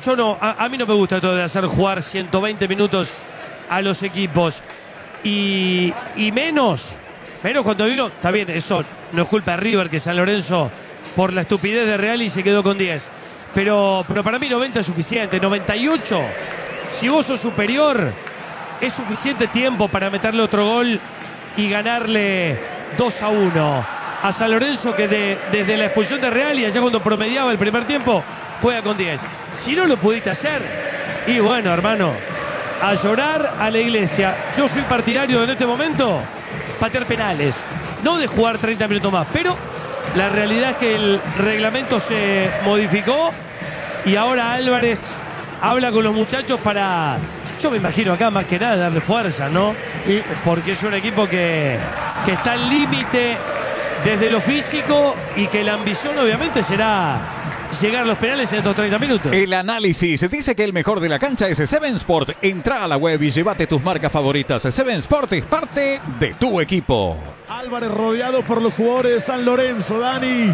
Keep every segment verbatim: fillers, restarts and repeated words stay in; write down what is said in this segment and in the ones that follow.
yo no, a, a mí no me gusta todo de hacer jugar ciento veinte minutos a los equipos. Y, y menos, menos cuando vino, está bien, eso no es culpa de River, que San Lorenzo, por la estupidez de Real, y se quedó con diez. Pero, pero para mí noventa es suficiente. noventa y ocho, si vos sos superior, es suficiente tiempo para meterle otro gol y ganarle dos a uno a San Lorenzo, que de, desde la expulsión de Real y allá cuando promediaba el primer tiempo, juega con diez. Si no lo pudiste hacer, y bueno, hermano, a llorar a la iglesia. Yo soy partidario en este momento patear penales, no de jugar treinta minutos más, pero la realidad es que el reglamento se modificó y ahora Álvarez habla con los muchachos para, yo me imagino acá más que nada, darle fuerza, ¿no? Y porque es un equipo que, que está al límite desde lo físico y que la ambición obviamente será llegar a los penales en estos treinta minutos. El análisis dice que el mejor de la cancha es Seven Sport. Entra a la web y llévate tus marcas favoritas. Seven Sport es parte de tu equipo. Álvarez rodeado por los jugadores de San Lorenzo, Dani.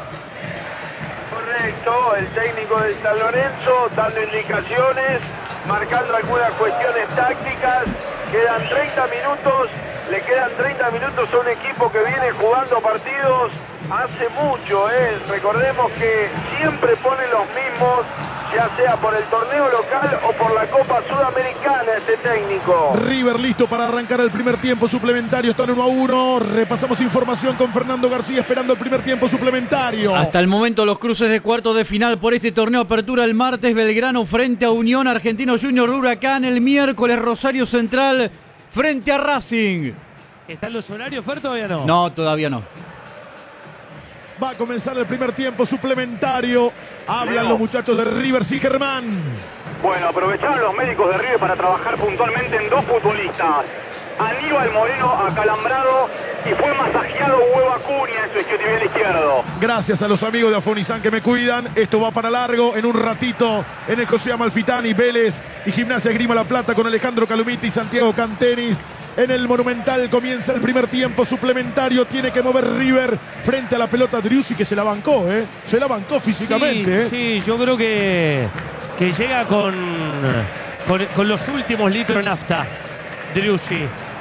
Correcto, el técnico de San Lorenzo dando indicaciones, marcando algunas cuestiones tácticas. Quedan treinta minutos, le quedan treinta minutos a un equipo que viene jugando partidos hace mucho, ¿eh? Recordemos que siempre pone los mismos, ya sea por el torneo local o por la Copa Sudamericana, este técnico. River listo para arrancar el primer tiempo suplementario, están uno a uno. Repasamos información con Fernando García esperando el primer tiempo suplementario. Hasta el momento los cruces de cuartos de final por este torneo. Apertura el martes, Belgrano frente a Unión, Argentino Junior Huracán el miércoles, Rosario Central frente a Racing. ¿Están los horarios, Fer, todavía no? No, todavía no. Va a comenzar el primer tiempo suplementario. Hablan Leo. los muchachos de River, sí, Germán. Bueno, aprovecharon los médicos de River para trabajar puntualmente en dos futbolistas. Aníbal Moreno acalambrado y fue masajeado Hugo Acuña en su isquiotibial izquierdo. Gracias a los amigos de Afonizán que me cuidan. Esto va para largo en un ratito en el José Amalfitani, Vélez y Gimnasia Esgrima La Plata con Alejandro Calumiti y Santiago Cantenis. En el Monumental comienza el primer tiempo suplementario. Tiene que mover River frente a la pelota Driussi, que se la bancó, ¿eh? Se la bancó físicamente, Sí, ¿eh? sí, yo creo que, que llega con, con, con los últimos litros de nafta Driussi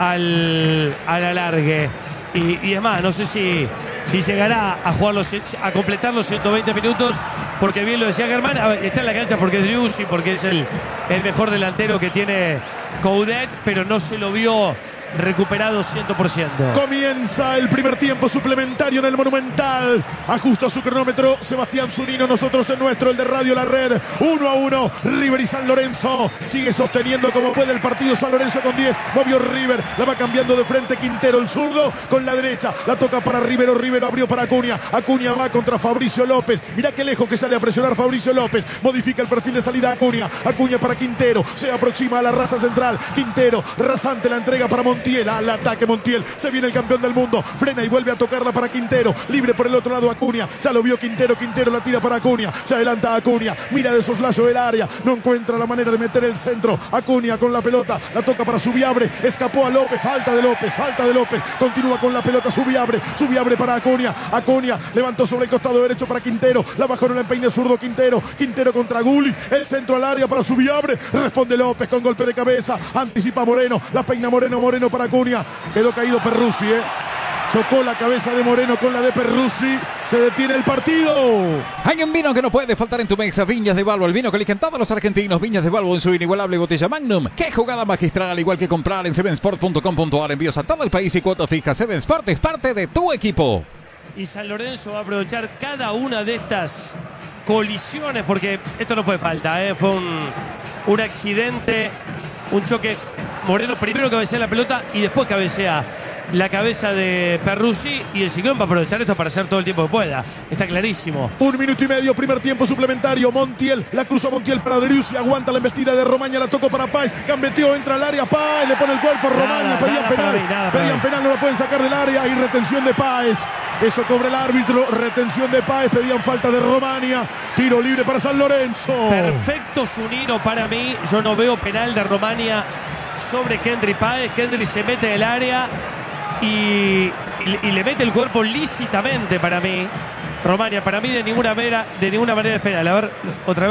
al, al alargue. Y, y es más, no sé si, si llegará a jugar los, a completar los ciento veinte minutos, porque bien lo decía Germán, a ver, está en la cancha porque es Driussi, porque es el, el mejor delantero que tiene Coudet, pero no se lo vio recuperado cien por ciento. Comienza el primer tiempo suplementario en el Monumental. Ajusta su cronómetro Sebastián Zunino, nosotros en nuestro, el de Radio La Red. Uno a uno, River y San Lorenzo. Sigue sosteniendo como puede el partido San Lorenzo con diez. Movió River, la va cambiando de frente Quintero, el zurdo con la derecha. La toca para Rivero, Rivero abrió para Acuña. Acuña va contra Fabricio López. Mirá qué lejos que sale a presionar Fabricio López. Modifica el perfil de salida Acuña. Acuña para Quintero, se aproxima a la raza central. Quintero, rasante la entrega para Montiel. Al ataque Montiel, se viene el campeón del mundo, frena y vuelve a tocarla para Quintero, libre por el otro lado Acuña, ya lo vio Quintero, Quintero la tira para Acuña, se adelanta Acuña, mira de soslayo el área, no encuentra la manera de meter el centro, Acuña con la pelota, la toca para Subiabre, escapó a López, falta de López, falta de López, continúa con la pelota Subiabre, Subiabre para Acuña, Acuña levantó sobre el costado derecho para Quintero, la bajó en el empeine zurdo Quintero, Quintero contra Gulli, el centro al área para Subiabre, responde López con golpe de cabeza, anticipa Moreno, la peina Moreno, Moreno para Acuña, quedó caído Perruzzi, ¿eh? Chocó la cabeza de Moreno con la de Perruzzi. Se detiene el partido. Hay un vino que no puede faltar en tu mesa. Viñas de Balbo, el vino que eligen todos los argentinos. Viñas de Balbo en su inigualable botella Magnum. ¡Qué jugada magistral! Igual que comprar en seven sport punto com punto a r. Envíos a todo el país y cuota fija. Seven Sport es parte de tu equipo. Y San Lorenzo va a aprovechar cada una de estas colisiones, porque esto no fue falta, ¿eh? Fue un, un accidente, un choque. Moreno primero cabecea la pelota y después cabecea la cabeza de Perruzzi, y el Ciclón va a aprovechar esto para hacer todo el tiempo que pueda. Está clarísimo. Un minuto y medio, primer tiempo suplementario. Montiel, la cruzó Montiel para Driussi, aguanta la embestida de Romaña, la tocó para Páez, gambeteó, entra al área, Páez, le pone el cuerpo a Romaña, pedían nada penal, para mí, nada para pedían mí. penal, no la pueden sacar del área, y retención de Páez. Eso cobra el árbitro, retención de Páez, pedían falta de Romaña, tiro libre para San Lorenzo. Perfecto Zunino para mí, yo no veo penal de Romaña sobre Kendry Páez. Kendry se mete en el área y, y, y le mete el cuerpo lícitamente para mí. Romaña, para mí de ninguna manera, de ninguna manera es penal. A ver, otra vez.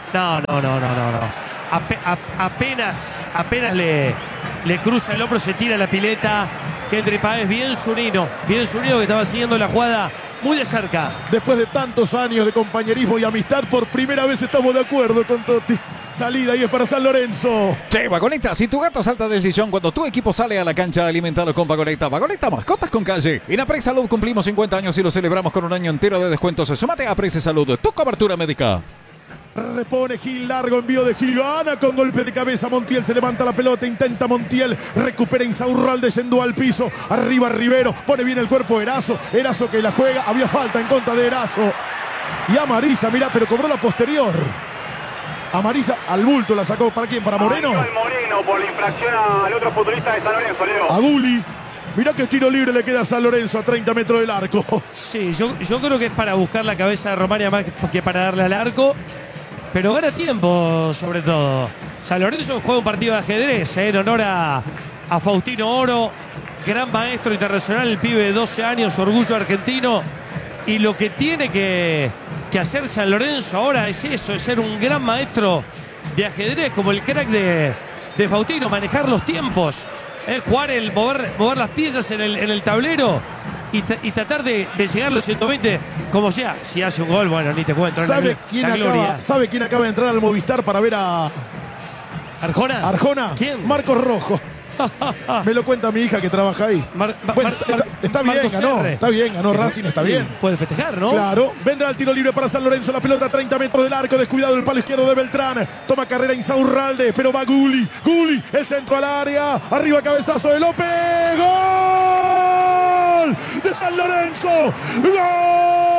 No, no, no, no, no. no. Ape, a, apenas, apenas le, le cruza el hombro, se tira la pileta. Kendry Páez, bien Zunino, bien Zunino que estaba siguiendo la jugada muy de cerca. Después de tantos años de compañerismo y amistad, por primera vez estamos de acuerdo con Totti. Salida y es para San Lorenzo. Che, Vagoneta, si tu gato salta del sillón cuando tu equipo sale a la cancha, alimentado con Vagoneta. Vagoneta, mascotas con calle. En Apre Salud cumplimos cincuenta años y lo celebramos con un año entero de descuentos. Sumate a Apre Salud, tu cobertura médica. Repone Gil, largo envío de Gil, gana con golpe de cabeza. Montiel se levanta la pelota, intenta Montiel, recupera Insaurralde, yendo al piso. Arriba Rivero, pone bien el cuerpo Erazo. Erazo que la juega, había falta en contra de Erazo. Y Amariza, mira, pero cobró la posterior. Amariza al bulto la sacó. ¿Para quién? ¿Para Moreno? Al Moreno por la infracción al otro futbolista de San Lorenzo, Leo. A Guli. Mirá que tiro libre le queda a San Lorenzo a treinta metros del arco. Sí, yo, yo creo que es para buscar la cabeza de Romaria más que para darle al arco. Pero gana tiempo, sobre todo. San Lorenzo juega un partido de ajedrez, ¿eh? En honor a, a Faustino Oro, gran maestro internacional, el pibe de doce años, orgullo argentino. Y lo que tiene que, que hacer San Lorenzo ahora es eso, es ser un gran maestro de ajedrez, como el crack de, de Faustino, manejar los tiempos, ¿eh? Jugar el mover, mover las piezas en el, en el tablero. Y, y tratar de, de llegar a los ciento veinte como sea. Si hace un gol, bueno, ni te cuento. ¿Sabe, la, quién la acaba, ¿Sabe quién acaba de entrar al Movistar para ver a Arjona? Arjona? ¿Quién? Marcos Rojo. Me lo cuenta mi hija que trabaja ahí. Mar, Mar, bueno, Mar, está, está bien, Marcos ganó. R. Está bien, ganó Racing, está bien. Puede festejar, ¿no? Claro, vendrá el tiro libre para San Lorenzo. La pelota a treinta metros del arco. Descuidado el palo izquierdo de Beltrán. Toma carrera Insaurralde, pero va Guli. Guli, el centro al área. Arriba cabezazo de López. ¡Gol! De San Lorenzo. ¡Gol!